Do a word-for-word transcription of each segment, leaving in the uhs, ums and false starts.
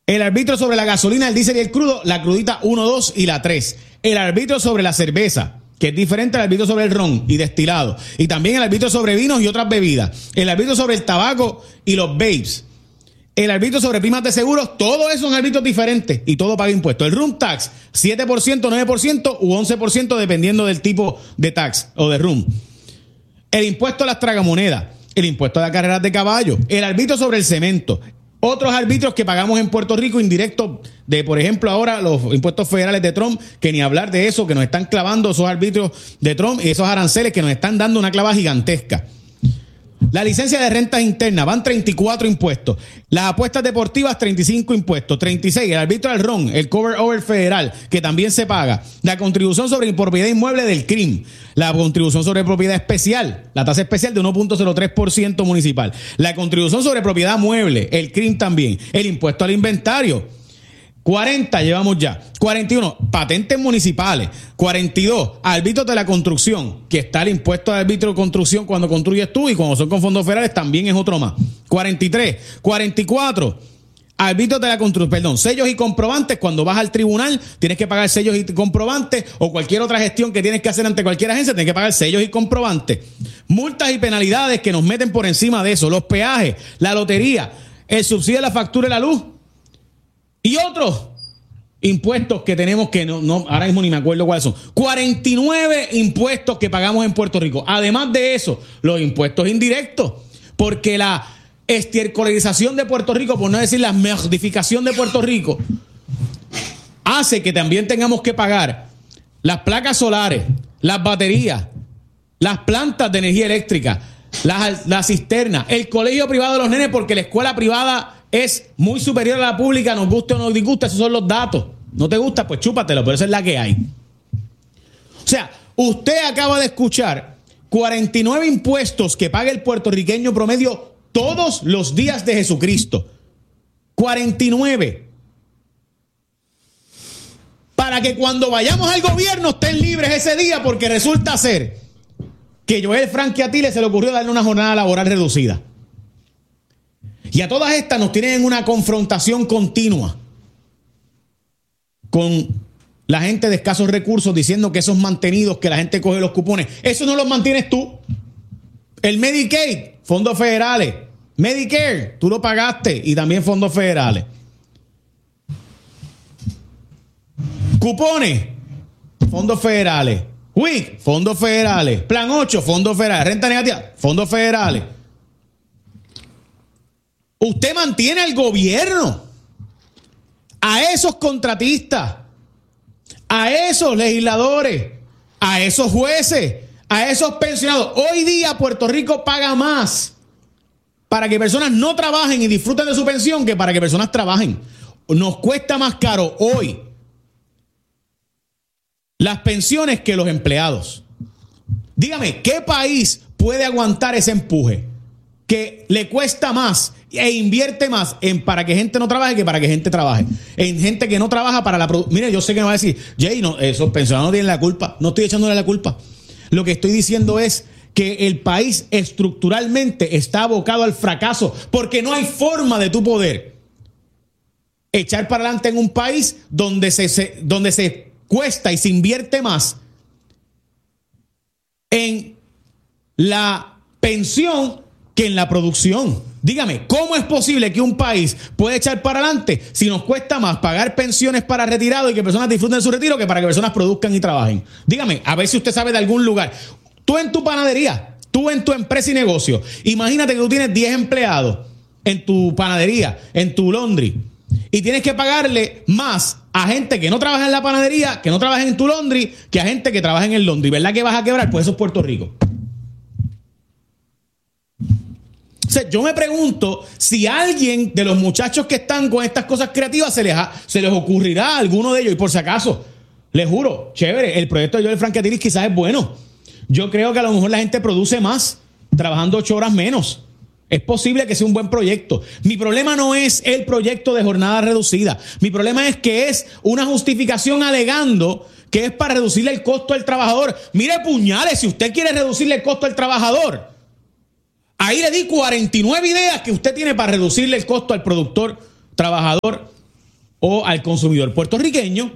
El arbitrio sobre la gasolina, el diésel y el crudo, la crudita uno, dos y la tres. El arbitrio sobre la cerveza, que es diferente al arbitrio sobre el ron y destilado. Y también el arbitrio sobre vinos y otras bebidas. El arbitrio sobre el tabaco y los vapes. El arbitrio sobre primas de seguros, todo eso son arbitrios diferentes y todo paga impuestos. El room tax, siete por ciento, nueve por ciento u once por ciento dependiendo del tipo de tax o de room. El impuesto a las tragamonedas, el impuesto a las carreras de caballo, el arbitrio sobre el cemento. Otros arbitrios que pagamos en Puerto Rico indirectos de, por ejemplo, ahora los impuestos federales de Trump, que ni hablar de eso, que nos están clavando esos arbitrios de Trump y esos aranceles que nos están dando una clava gigantesca. La licencia de rentas internas, van treinta y cuatro impuestos. Las apuestas deportivas, treinta y cinco impuestos. treinta y seis, el arbitrio del ron, el cover over federal, que también se paga. La contribución sobre propiedad inmueble del C R I M. La contribución sobre propiedad especial, la tasa especial de uno punto cero tres por ciento municipal. La contribución sobre propiedad mueble, el C R I M también. El impuesto al inventario. cuarenta llevamos ya. cuarenta y uno, patentes municipales. cuarenta y dos, árbitros de la construcción, que está el impuesto de árbitro de construcción cuando construyes tú y cuando son con fondos federales también es otro más. cuarenta y tres, cuarenta y cuatro, árbitros de la construcción, perdón, sellos y comprobantes. Cuando vas al tribunal tienes que pagar sellos y comprobantes o cualquier otra gestión que tienes que hacer ante cualquier agencia, tienes que pagar sellos y comprobantes. Multas y penalidades que nos meten por encima de eso, los peajes, la lotería, el subsidio de la factura de la luz. Y otros impuestos que tenemos que no, no, ahora mismo ni me acuerdo cuáles son. cuarenta y nueve impuestos que pagamos en Puerto Rico. Además de eso, los impuestos indirectos. Porque la estiercolerización de Puerto Rico, por no decir la merdificación de Puerto Rico, hace que también tengamos que pagar las placas solares, las baterías, las plantas de energía eléctrica, las, las cisternas, el colegio privado de los nenes, porque la escuela privada es muy superior a la pública, nos guste o nos disguste, esos son los datos. No te gusta, pues chúpatelo, pero esa es la que hay. O sea, usted acaba de escuchar cuarenta y nueve impuestos que paga el puertorriqueño promedio todos los días de Jesucristo. cuarenta y nueve. Para que cuando vayamos al gobierno estén libres ese día, porque resulta ser que Joel Frankie Atile se le ocurrió darle una jornada laboral reducida. Y a todas estas nos tienen en una confrontación continua con la gente de escasos recursos diciendo que esos mantenidos, que la gente coge los cupones, eso no los mantienes tú. El Medicaid, fondos federales. Medicare, tú lo pagaste y también fondos federales. Cupones, fondos federales. W I C, fondos federales. Plan ocho, fondos federales. Renta negativa, fondos federales. Usted mantiene al gobierno, a esos contratistas, a esos legisladores, a esos jueces, a esos pensionados. Hoy día Puerto Rico paga más para que personas no trabajen y disfruten de su pensión que para que personas trabajen. Nos cuesta más caro hoy las pensiones que los empleados. Dígame, ¿qué país puede aguantar ese empuje? Que le cuesta más e invierte más en para que gente no trabaje que para que gente trabaje. En gente que no trabaja para la producción. Mire, yo sé que me va a decir, Jay, no, esos pensionados no tienen la culpa. No estoy echándole la culpa. Lo que estoy diciendo es que el país estructuralmente está abocado al fracaso porque no hay forma de tu poder echar para adelante en un país donde se, se, donde se cuesta y se invierte más en la pensión que en la producción. Dígame, ¿cómo es posible que un país pueda echar para adelante si nos cuesta más pagar pensiones para retirados y que personas disfruten de su retiro que para que personas produzcan y trabajen? Dígame, a ver si usted sabe de algún lugar. Tú en tu panadería, tú en tu empresa y negocio, imagínate que tú tienes diez empleados en tu panadería, en tu laundry, y tienes que pagarle más a gente que no trabaja en la panadería, que no trabaja en tu laundry, que a gente que trabaja en el laundry. ¿Verdad que vas a quebrar? Pues eso es Puerto Rico. O sea, yo me pregunto si a alguien de los muchachos que están con estas cosas creativas se les, ha, se les ocurrirá a alguno de ellos. Y por si acaso, les juro, chévere, el proyecto de Joel Frankie Atile quizás es bueno. Yo creo que a lo mejor la gente produce más trabajando ocho horas menos. Es posible que sea un buen proyecto. Mi problema no es el proyecto de jornada reducida. Mi problema es que es una justificación alegando que es para reducirle el costo al trabajador. Mire, puñales, si usted quiere reducirle el costo al trabajador, ahí le di cuarenta y nueve ideas que usted tiene para reducirle el costo al productor, trabajador o al consumidor puertorriqueño,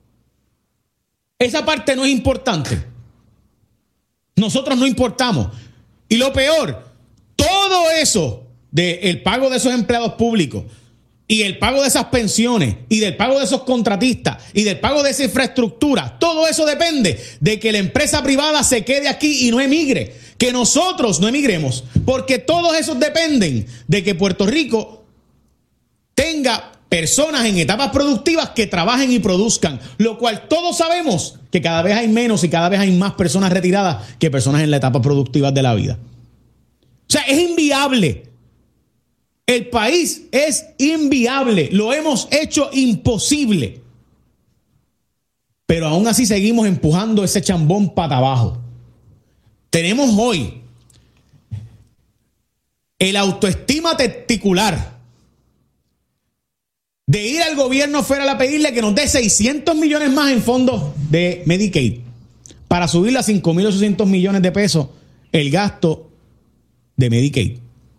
esa parte no es importante. Nosotros no importamos. Y lo peor, todo eso del pago de esos empleados públicos y el pago de esas pensiones y del pago de esos contratistas y del pago de esa infraestructura, todo eso depende de que la empresa privada se quede aquí y no emigre, que nosotros no emigremos, porque todos esos dependen de que Puerto Rico tenga personas en etapas productivas que trabajen y produzcan, lo cual todos sabemos que cada vez hay menos y cada vez hay más personas retiradas que personas en la etapa productiva de la vida. O sea, es inviable. El país es inviable. Lo hemos hecho imposible. Pero aún así seguimos empujando ese chambón para abajo. Tenemos hoy el autoestima testicular de ir al gobierno federal a pedirle que nos dé seiscientos millones más en fondos de Medicaid para subirle a cinco mil ochocientos millones de pesos el gasto de Medicaid.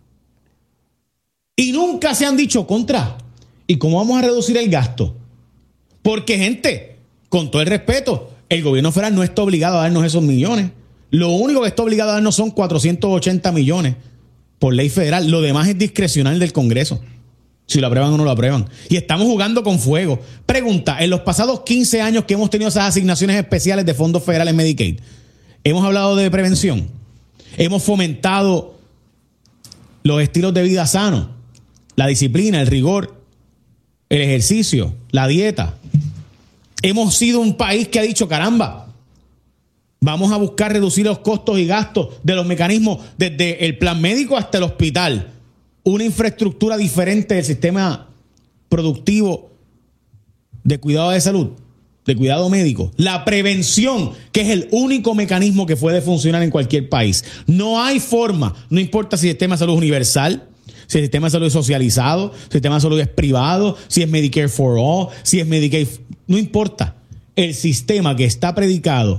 Y nunca se han dicho contra. ¿Y cómo vamos a reducir el gasto? Porque, gente, con todo el respeto, el gobierno federal no está obligado a darnos esos millones. Lo único que está obligado a darnos son cuatrocientos ochenta millones por ley federal. Lo demás es discrecional del Congreso. Si lo aprueban o no lo aprueban. Y estamos jugando con fuego. Pregunta, en los pasados quince años que hemos tenido esas asignaciones especiales de fondos federales Medicaid, ¿hemos hablado de prevención? ¿Hemos fomentado los estilos de vida sanos? La disciplina, el rigor, el ejercicio, la dieta. Hemos sido un país que ha dicho, caramba, vamos a buscar reducir los costos y gastos de los mecanismos desde el plan médico hasta el hospital. Una infraestructura diferente del sistema productivo de cuidado de salud, de cuidado médico. La prevención, que es el único mecanismo que puede funcionar en cualquier país. No hay forma, no importa si el sistema de salud es universal, si el sistema de salud es socializado, si el sistema de salud es privado, si es Medicare for All, si es Medicaid, no importa. El sistema que está predicado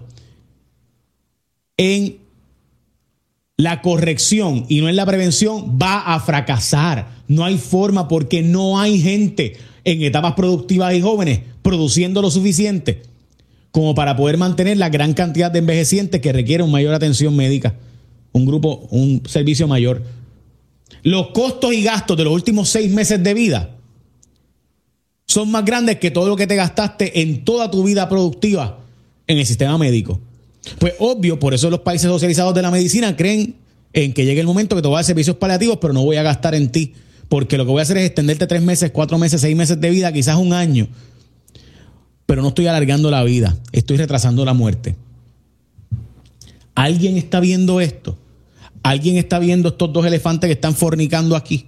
en la corrección y no en la prevención va a fracasar. No hay forma porque no hay gente en etapas productivas y jóvenes produciendo lo suficiente como para poder mantener la gran cantidad de envejecientes que requieren mayor atención médica, un grupo, un servicio mayor. Los costos y gastos de los últimos seis meses de vida son más grandes que todo lo que te gastaste en toda tu vida productiva en el sistema médico. Pues obvio, por eso los países socializados de la medicina creen en que llegue el momento que te voy a dar servicios paliativos, pero no voy a gastar en ti, porque lo que voy a hacer es extenderte tres meses, cuatro meses, seis meses de vida, quizás un año, pero no estoy alargando la vida, estoy retrasando la muerte. ¿Alguien está viendo esto? ¿Alguien está viendo estos dos elefantes que están fornicando aquí?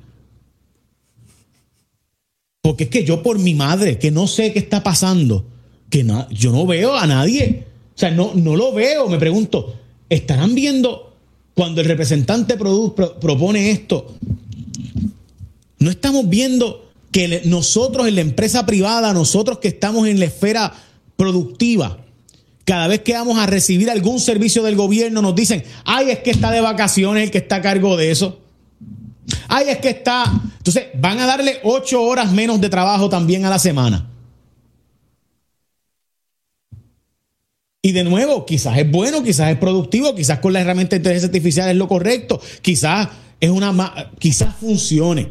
Porque es que yo, por mi madre, que no sé qué está pasando, que no, yo no veo a nadie. O sea, no, no lo veo. Me pregunto, ¿estarán viendo cuando el representante produ, pro, propone esto? ¿No estamos viendo que le, nosotros en la empresa privada, nosotros que estamos en la esfera productiva, cada vez que vamos a recibir algún servicio del gobierno nos dicen, ay, es que está de vacaciones el que está a cargo de eso? Ay, es que está... Entonces, van a darle ocho horas menos de trabajo también a la semana. Y de nuevo, quizás es bueno, quizás es productivo, quizás con la herramienta de inteligencia artificial es lo correcto, quizás es una, quizás funcione.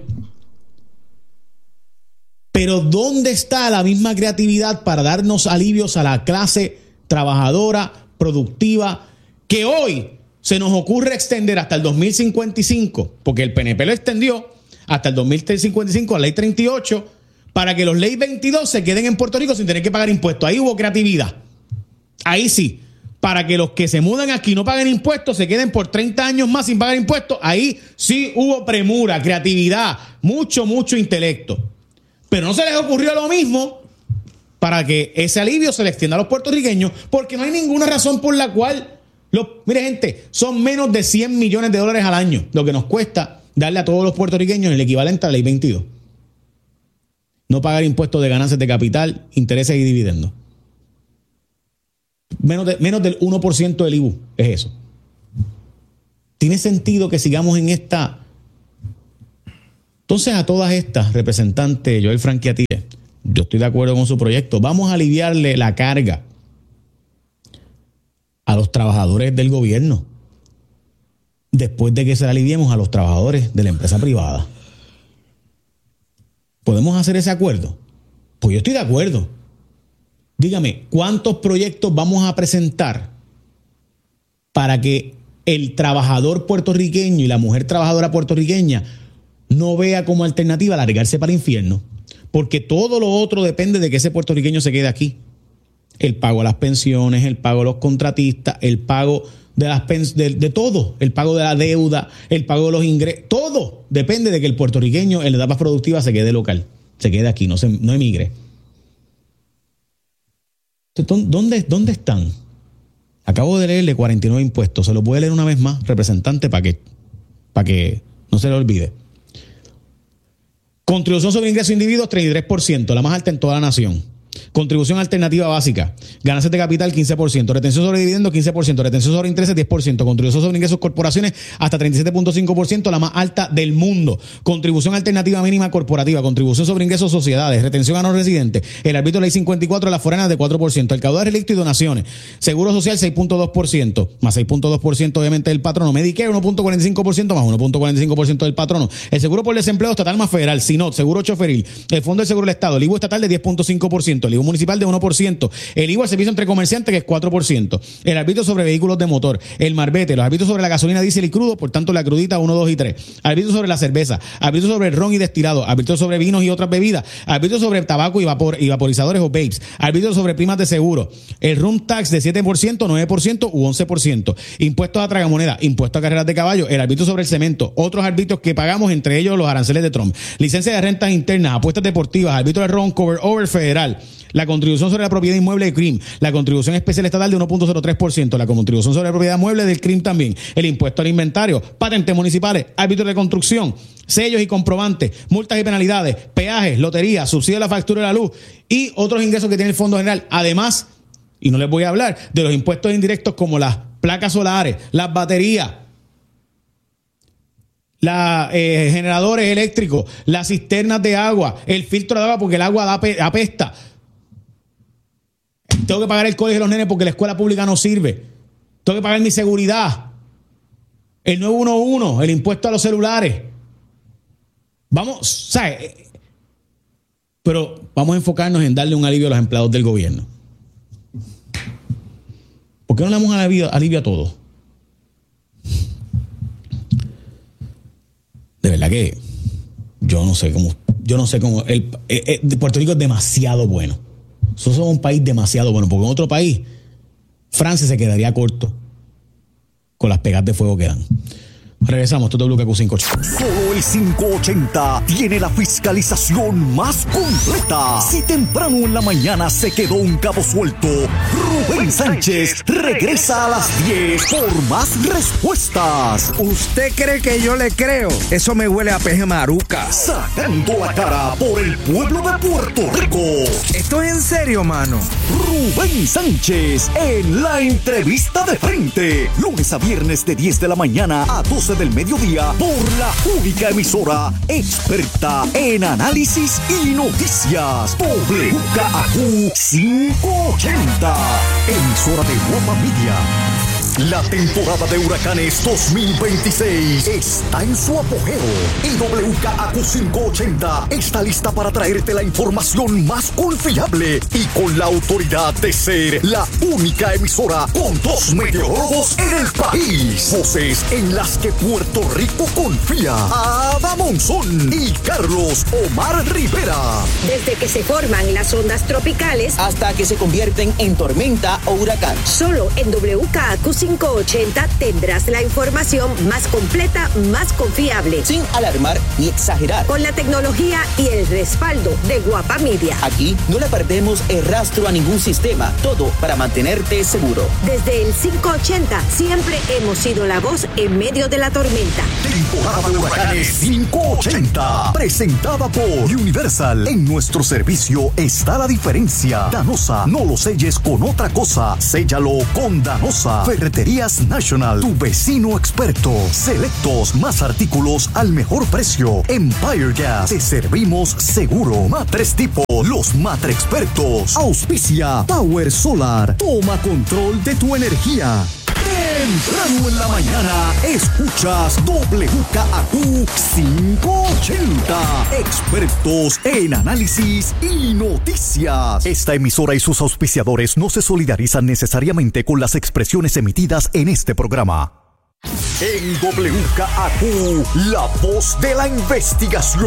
Pero ¿dónde está la misma creatividad para darnos alivios a la clase trabajadora, productiva, que hoy se nos ocurre extender hasta el dos mil cincuenta y cinco, porque el P N P lo extendió hasta el dos mil cincuenta y cinco a la ley treinta y ocho, para que los ley veintidós se queden en Puerto Rico sin tener que pagar impuestos? Ahí hubo creatividad. Ahí sí, para que los que se mudan aquí no paguen impuestos, se queden por treinta años más sin pagar impuestos. Ahí sí hubo premura, creatividad, mucho, mucho intelecto. Pero no se les ocurrió lo mismo para que ese alivio se le extienda a los puertorriqueños, porque no hay ninguna razón por la cual, los, mire gente, son menos de cien millones de dólares al año lo que nos cuesta darle a todos los puertorriqueños el equivalente a la ley veintidós. No pagar impuestos de ganancias de capital, intereses y dividendos. Menos, de, menos del uno por ciento del I B U es eso. ¿Tiene sentido que sigamos en esta? Entonces, a todas estas, representante Joel Franchiatire, yo estoy de acuerdo con su proyecto. Vamos a aliviarle la carga a los trabajadores del gobierno después de que se la aliviemos a los trabajadores de la empresa privada. ¿Podemos hacer ese acuerdo? Pues yo estoy de acuerdo. Dígame, ¿cuántos proyectos vamos a presentar para que el trabajador puertorriqueño y la mujer trabajadora puertorriqueña no vea como alternativa largarse para el infierno? Porque todo lo otro depende de que ese puertorriqueño se quede aquí. El pago a las pensiones, el pago a los contratistas, el pago de las pens- de, de todo, el pago de la deuda, el pago de los ingresos, todo depende de que el puertorriqueño en la etapa productiva se quede local, se quede aquí, no, se, no emigre. Entonces, ¿dónde, ¿Dónde están? Acabo de leerle cuarenta y nueve impuestos, se los voy a leer una vez más, representante, para que, para que no se le olvide. Contribución sobre ingresos de individuos, treinta y tres por ciento, la más alta en toda la nación. Contribución alternativa básica, ganancias de capital quince por ciento, retención sobre dividendos quince por ciento, retención sobre intereses diez por ciento, contribución sobre ingresos corporaciones hasta treinta y siete punto cinco por ciento, la más alta del mundo. Contribución alternativa mínima corporativa, contribución sobre ingresos sociedades, retención a no residentes, el arbitrio ley cincuenta y cuatro de las forenas de cuatro por ciento, el caudal relicto y donaciones, seguro social seis punto dos por ciento, más seis punto dos por ciento obviamente del patrono, Medicare uno punto cuarenta y cinco por ciento más uno punto cuarenta y cinco por ciento del patrono, el seguro por desempleo estatal más federal, SINOT, seguro choferil, el fondo del seguro del estado, el I V A estatal de diez punto cinco por ciento, el I V A municipal de uno por ciento, el I V A al servicio entre comerciantes que es cuatro por ciento, el arbitrio sobre vehículos de motor, el marbete, los arbitrios sobre la gasolina, diésel y crudo, por tanto la crudita uno, dos y tres, arbitrio sobre la cerveza, arbitrio sobre el ron y destilado, arbitrio sobre vinos y otras bebidas, arbitrio sobre tabaco y, vapor, y vaporizadores o vapes, arbitrio sobre primas de seguro, el room tax de siete por ciento, nueve por ciento u once por ciento, impuestos a tragamoneda, impuestos a carreras de caballo, el arbitrio sobre el cemento, otros arbitrios que pagamos, entre ellos los aranceles de Trump, licencia de rentas internas, apuestas deportivas, arbitrio de ron cover over federal, la contribución sobre la propiedad inmueble del C R I M, la contribución especial estatal de uno punto cero tres por ciento, la contribución sobre la propiedad mueble del C R I M también, el impuesto al inventario, patentes municipales, árbitros de construcción, sellos y comprobantes, multas y penalidades, peajes, loterías, subsidio de la factura de la luz y otros ingresos que tiene el Fondo General. Además, y no les voy a hablar de los impuestos indirectos como las placas solares, las baterías, los eh, generadores eléctricos, las cisternas de agua, el filtro de agua porque el agua da pe- apesta. Tengo que pagar el colegio de los nenes porque la escuela pública no sirve. Tengo que pagar mi seguridad. El nueve uno uno, el impuesto a los celulares. Vamos, ¿sabes? Pero vamos a enfocarnos en darle un alivio a los empleados del gobierno. ¿Por qué no le damos alivio, alivio a todos? De verdad que yo no sé cómo, yo no sé cómo. El, el, el Puerto Rico es demasiado bueno. Nosotros somos un país demasiado bueno, porque en otro país, Francia se quedaría corto con las pegas de fuego que dan. Regresamos, todo W K Q cinco ochenta. Solo el cinco ochenta tiene la fiscalización más completa. Si temprano en la mañana se quedó un cabo suelto, Rubén Sánchez regresa a las diez por más respuestas. ¿Usted cree que yo le creo? Eso me huele a peje maruca. Sacando la cara por el pueblo de Puerto Rico. ¿Esto es en serio, mano? Rubén Sánchez en la entrevista de frente. Lunes a viernes de diez de la mañana a doce del mediodía por la única emisora experta en análisis y noticias. W K A Q cinco ochenta. Emisora de Guapa Media. La temporada de huracanes dos mil veintiséis está en su apogeo y W K A Q cinco ochenta está lista para traerte la información más confiable y con la autoridad de ser la única emisora con dos meteorólogos en el país. Voces en las que Puerto Rico confía. Ada Monzón y Carlos Omar Rivera. Desde que se forman las ondas tropicales hasta que se convierten en tormenta o huracán. Solo en W K A Q cinco ochenta tendrás la información más completa, más confiable, sin alarmar ni exagerar, con la tecnología y el respaldo de Guapa Media. Aquí no le perdemos el rastro a ningún sistema, todo para mantenerte seguro. Desde el cinco ochenta siempre hemos sido la voz en medio de la tormenta. Temporada de huracanes cinco ochenta, presentada por Universal en nuestro servicio está la diferencia. Danosa, no lo selles con otra cosa. Séllalo con Danosa. Ferreterías National, tu vecino experto. Selectos, más artículos al mejor precio. Empire Gas, te servimos seguro. Matres Tipo, los matre expertos. Auspicia Power Solar. Toma control de tu energía. Temprano en la mañana, escuchas W K A Q quinientos ochenta. Expertos en análisis y noticias. Esta emisora y sus auspiciadores no se solidarizan necesariamente con las expresiones emitidas en este programa. En W K A Q, la voz de la investigación.